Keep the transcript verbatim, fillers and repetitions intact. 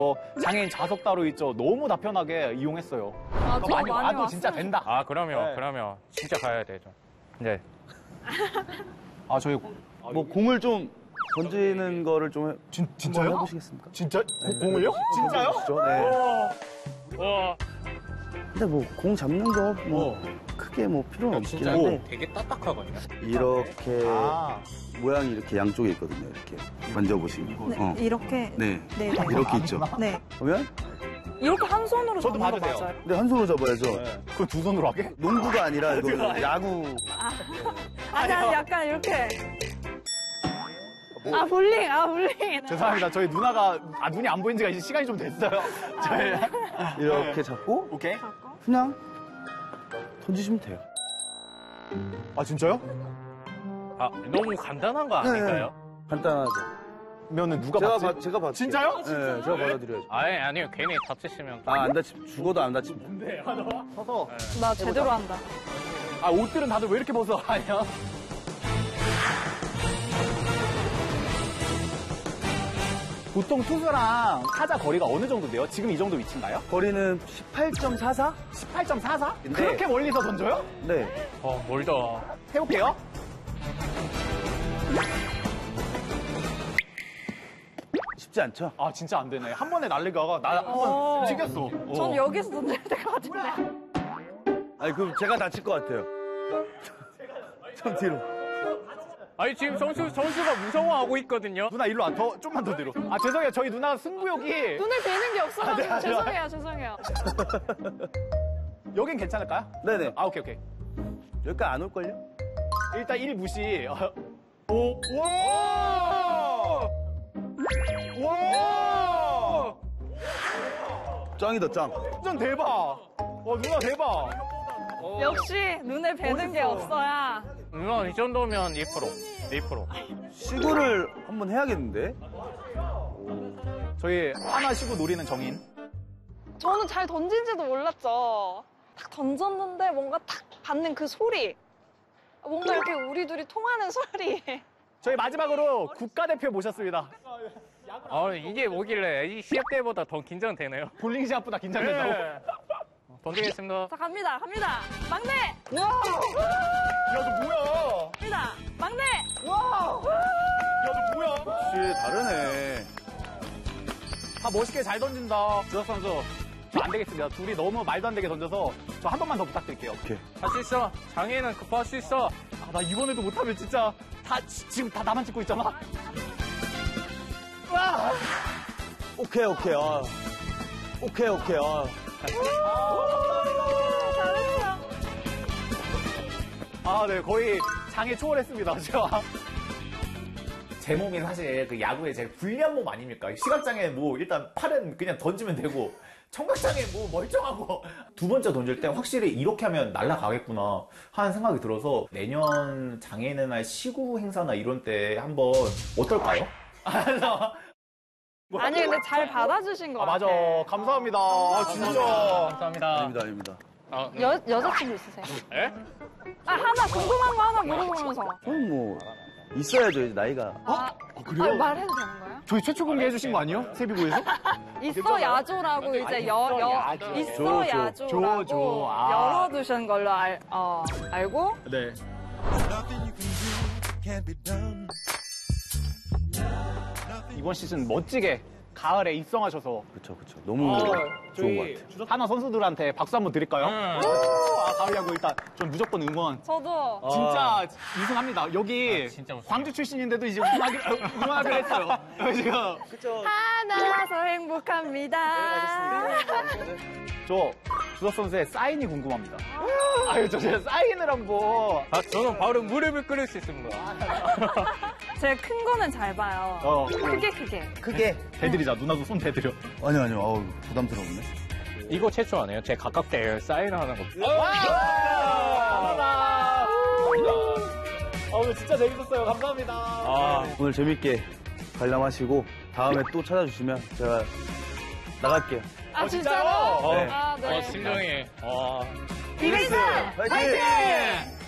어, 장애인 좌석 따로 있죠. 너무 다 편하게 이용했어요. 아, 저 많이 많이 와도 왔어요. 진짜 된다. 아, 그러면, 네. 그러면 진짜 가야 되죠. 네. 아, 저희 뭐 공을 좀 던지는 거를 좀 해, 진, 한번 진짜요? 해보시겠습니까? 진짜? 공을요? 진짜요? 진짜요? 네. 와, 근데 뭐 공 잡는 거 뭐 어. 크게 뭐 필요는 없긴 진짜 한데 되게 딱딱하거든요. 이렇게 아, 모양이 이렇게 양쪽에 있거든요. 이렇게 만져보시면. 네, 어. 이렇게. 네. 네, 네. 이렇게 있죠. 네. 그러면 이렇게 한 손으로 저도 잡는 거 봐도 돼요. 맞아요. 근데 한 손으로 잡아야죠. 네. 그거 두 손으로 하게? 농구가 아니라 이거 야구. 아니, 아니, 약간 이렇게. 아, 볼링, 아, 볼링. 죄송합니다. 저희 누나가, 아, 눈이 안 보인 지가 이제 시간이 좀 됐어요. 저희. 이렇게 잡고 오케이. 그냥 던지시면 돼요. 아, 진짜요? 아, 너무 간단한 거 아닐까요? 간단하죠. 그러면은 누가 제가 받지? 봐, 제가 받. 진짜요? 네, 제가 받아드려야죠. 아니, 아니요. 괜히 다치시면. 아, 안 다치, 죽어도 안 다칩니다. 네, 서서. 나 제대로 한다. 아, 옷들은 다들 왜 이렇게 벗어? 아니야. 보통 투수랑 타자 거리가 어느 정도 돼요? 지금 이 정도 위치인가요? 거리는 십팔 점 사사? 십팔 점 사사? 근데- 그렇게 멀리서 던져요? 네. 어, 멀다. 해볼게요. 쉽지 않죠? 아, 진짜 안 되네. 한 번에 날리다가 나 한 어. 번 튀겼어. 어. 전 여기서 던져야 될 것 같은데. 아니, 그럼 제가 다칠 것 같아요. 좀 뒤로. 아니, 지금 선수, 선수가 무서워하고 있거든요. 누나 일로 와. 더, 좀만 더 뒤로. 아, 죄송해요. 저희 누나 승부욕이 눈에 뵈는 게 없어가지고 아, 네, 죄송해요, 죄송해요. 여긴 괜찮을까요? 네네. 아, 오케이, 오케이. 여기까지 안 올걸요? 일단 일 무시. 어. 오, 와! 와! 짱이다, 짱. 완전 대박. 와, 누나 대박. 역시 눈에 뵈는 게 없어야. 누나, 이 정도면 이 퍼센트. 이 퍼센트. 시구를 한번 해야겠는데? 저희 하나 쉬고 노리는 정인. 저는 잘 던진지도 몰랐죠. 딱 던졌는데 뭔가 탁 받는 그 소리. 뭔가 이렇게 우리 둘이 통하는 소리. 저희 마지막으로 국가대표 모셨습니다. 아, 이게 뭐길래 이 시합 때보다 더 긴장되네요. 볼링 시합보다 긴장된다고. 네. 던지겠습니다. 자, 갑니다, 갑니다. 막내! 와! 야, 너 뭐야? 갑니다, 막내! 와! 야, 너 뭐야? 역시 다르네. 아, 멋있게 잘 던진다. 주석 선수. 저 안 되겠습니다. 둘이 너무 말도 안 되게 던져서 저 한 번만 더 부탁드릴게요. 오케이. 할 수 있어. 장애인은 급할 수 있어. 아, 나 이번에도 못하면 진짜 다, 지- 지금 다 나만 찍고 있잖아. 와! 오케이, 오케이. 아. 오케이, 오케이. 아. 잘했어. 아, 네. 거의 장애 초월했습니다. 제가. 제 몸이 사실 그 야구의 제일 불리한 몸 아닙니까? 시각장애 뭐 일단 팔은 그냥 던지면 되고 청각장애 뭐 멀쩡하고 두 번째 던질 때 확실히 이렇게 하면 날아가겠구나 하는 생각이 들어서 내년 장애인의 날 시구 행사나 이런 때 한번 어떨까요? 아니, 근데 잘 받아주신 거 아, 맞아. 같아. 감사합니다. 아, 진짜. 감사합니다. 아닙니다, 아닙니다. 아, 네. 여, 여자친구 있으세요? 에? 아, 하나 궁금한 거 하나 물어보면서. 그럼 뭐, 있어야죠, 이제 나이가. 아, 그래요? 아, 말해도 되는 거예요? 저희 최초 공개해주신 거 아니에요? 세비고에서? 있어 야조라고 이제 여, 여, 야조. 있어 조, 조. 야조라고 조, 조. 아. 열어두신 걸로 알, 어, 알고 네. 이번 시즌 멋지게 가을에 입성하셔서 그쵸, 그쵸. 너무 아, 좋은 저희 것 같아요. 하나 선수들한테 박수 한번 드릴까요? 응. 오, 아, 가을 야구 일단 전 무조건 응원. 저도 진짜 우승합니다. 여기 아, 진짜 우승. 광주 출신인데도 이제 우승하기로, 우승하기로 했어요. 지금 하나서 행복합니다. 저 주석 선수의 사인이 궁금합니다. 아유, 저 진짜 사인을 한번. 아, 저는 바로 무릎을 꿇을 수 있습니다. 제가 큰 거는 잘 봐요. 어. 크게 크게. 크게. 대드리자. 누나도 손 대드려. 아니요, 아니요. 아우, 부담스럽네. 이거 최초 아니에요? 제 가깝게 사인하는 거. 감사합니다. 아, 오늘 진짜 재밌었어요. 감사합니다. 아, 오늘 재밌게 관람하시고, 다음에 또 찾아주시면 제가 나갈게요. 아, 어, 진짜로? 진짜요? 어, 아, 네. 어, 심정이. 와. 이글스 화이팅! 화이팅!